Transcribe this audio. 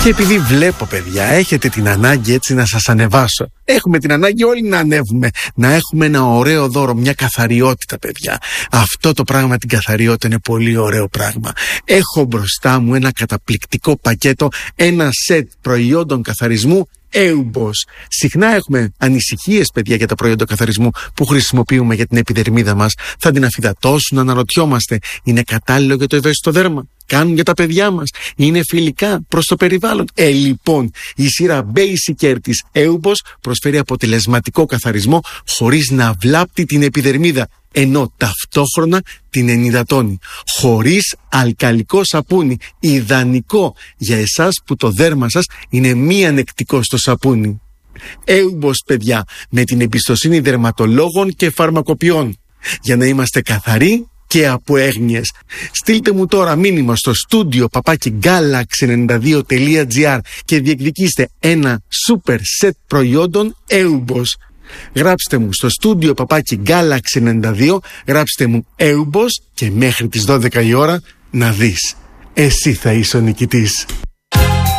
Και επειδή βλέπω, παιδιά, έχετε την ανάγκη έτσι να σας ανεβάσω. Έχουμε την ανάγκη όλοι να ανέβουμε. Να έχουμε ένα ωραίο δώρο, μια καθαριότητα, παιδιά. Αυτό το πράγμα, την καθαριότητα, είναι πολύ ωραίο πράγμα. Έχω μπροστά μου ένα καταπληκτικό πακέτο, ένα σετ προϊόντων καθαρισμού Eubos. Συχνά έχουμε ανησυχίες, παιδιά, για τα προϊόντα καθαρισμού που χρησιμοποιούμε για την επιδερμίδα μας. Θα την αφυδατώσουν, αναρωτιόμαστε. Είναι κατάλληλο για το ευαίσθητο δέρμα? Κάνουν για τα παιδιά μας? Είναι φιλικά προς το περιβάλλον? Λοιπόν, η σειρά Basic Care της Eubos προσφέρει αποτελεσματικό καθαρισμό χωρίς να βλάπτει την επιδερμίδα, ενώ ταυτόχρονα την ενυδατώνει. Χωρίς αλκαλικό σαπούνι, ιδανικό για εσάς που το δέρμα σας είναι μη ανεκτικό στο σαπούνι. Eubos, παιδιά, με την εμπιστοσύνη δερματολόγων και φαρμακοποιών, για να είμαστε καθαροί και από έγνοιες. Στείλτε μου τώρα μήνυμα στο studio @galaxy92.gr και διεκδικήστε ένα super set προϊόντων Eubos. Γράψτε μου στο studio @galaxy92, γράψτε μου Eubos και μέχρι τις 12 η ώρα να δεις. Εσύ θα είσαι ο νικητής.